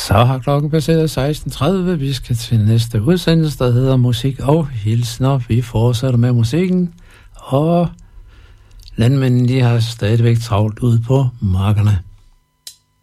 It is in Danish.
Så har klokken passeret 16.30. Vi skal til næste udsendelse, der hedder Musik og Hilsner. Vi fortsætter med musikken, og landmændene de har stadigvæk travlt ude på markerne.